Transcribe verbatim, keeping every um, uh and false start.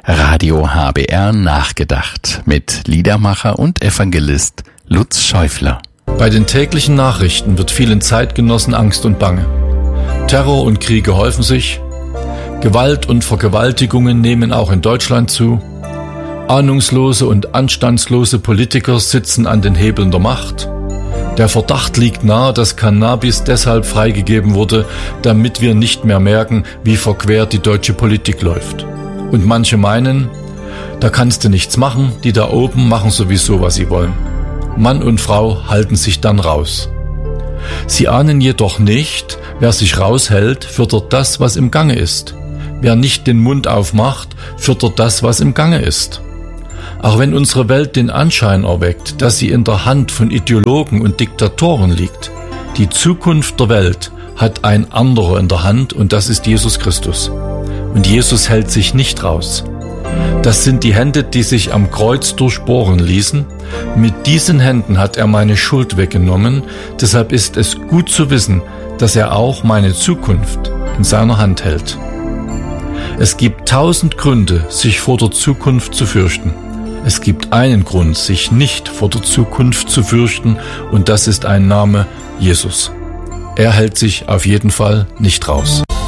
Radio H B R nachgedacht mit Liedermacher und Evangelist Lutz Schäufler. Bei den täglichen Nachrichten wird vielen Zeitgenossen Angst und Bange. Terror und Kriege häufen sich. Gewalt und Vergewaltigungen nehmen auch in Deutschland zu. Ahnungslose und anstandslose Politiker sitzen an den Hebeln der Macht. Der Verdacht liegt nahe, dass Cannabis deshalb freigegeben wurde, damit wir nicht mehr merken, wie verquert die deutsche Politik läuft. Und manche meinen, da kannst du nichts machen, die da oben machen sowieso, was sie wollen. Mann und Frau halten sich dann raus. Sie ahnen jedoch nicht, wer sich raushält, füttert das, was im Gange ist. Wer nicht den Mund aufmacht, füttert das, was im Gange ist. Auch wenn unsere Welt den Anschein erweckt, dass sie in der Hand von Ideologen und Diktatoren liegt, die Zukunft der Welt hat ein anderer in der Hand und das ist Jesus Christus. Und Jesus hält sich nicht raus. Das sind die Hände, die sich am Kreuz durchbohren ließen. Mit diesen Händen hat er meine Schuld weggenommen. Deshalb ist es gut zu wissen, dass er auch meine Zukunft in seiner Hand hält. Es gibt tausend Gründe, sich vor der Zukunft zu fürchten. Es gibt einen Grund, sich nicht vor der Zukunft zu fürchten, und das ist ein Name: Jesus. Er hält sich auf jeden Fall nicht raus.